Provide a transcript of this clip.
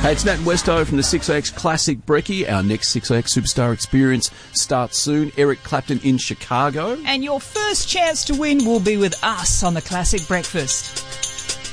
Hey, it's Nat and Westo from the 6X Classic Brekkie. Our next 6X Superstar Experience starts soon. Eric Clapton in Chicago. And your first chance to win will be with us on the Classic Breakfast.